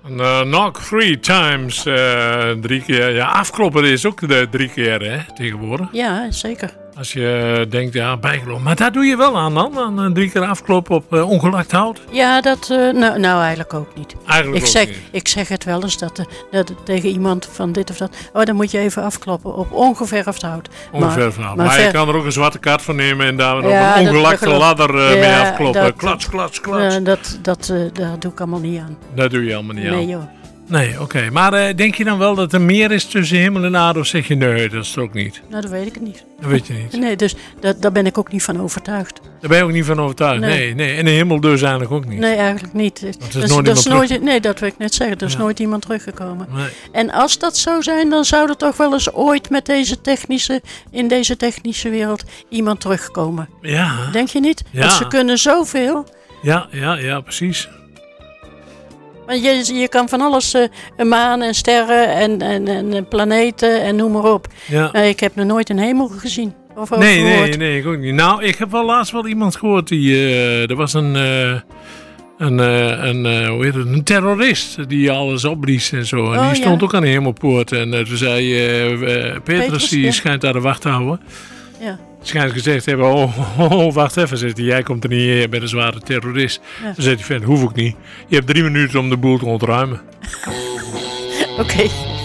Knock 3 times. 3 keer. Ja, afkloppen is ook 3 keer, hè, tegenwoordig. Ja, zeker. Als je denkt, ja, bijgeloof. Maar daar doe je wel aan dan? Aan 3 keer afkloppen op ongelakt hout? Ja, dat nou eigenlijk ook niet. Eigenlijk ook niet. Ik zeg het wel eens dat tegen iemand van dit of dat. Oh, dan moet je even afkloppen op ongeverfd hout. Ongeverfd hout. Maar je kan er ook een zwarte kaart van nemen en daar op een ongelakte ladder mee afkloppen. Klats. Daar doe ik allemaal niet aan. Dat doe je allemaal niet aan? Nee, joh. Nee, oké. Maar denk je dan wel dat er meer is tussen hemel en aarde? Of zeg je nee, dat is het ook niet? Nou, dat weet ik niet. Dat weet je niet? Nee, dus daar ben ik ook niet van overtuigd. Daar ben je ook niet van overtuigd? Nee. En de hemel dus eigenlijk ook niet? Nee, eigenlijk niet. Nee, dat wil ik net zeggen. Er is nooit iemand teruggekomen. Nee. En als dat zou zijn, dan zou er toch wel eens ooit in deze technische wereld iemand terugkomen. Ja. Denk je niet? Ja. Want ze kunnen zoveel. Ja, precies. Maar je kan van alles, maan en sterren en planeten en noem maar op. Ja. Ik heb nog nooit een hemel gezien. Nee, ik ook niet. Nou, ik heb laatst wel iemand gehoord er was een terrorist die alles opblies en zo. En die stond ook aan de hemelpoort. En toen zei Petrus, die schijnt daar de wacht te houden. Ja. Schijnt gezegd hebben, wacht even, zegt hij, jij komt er niet in, je bent een zware terrorist. Ja. Dan zegt hij, hoef ik niet. Je hebt 3 minuten om de boel te ontruimen. Oké.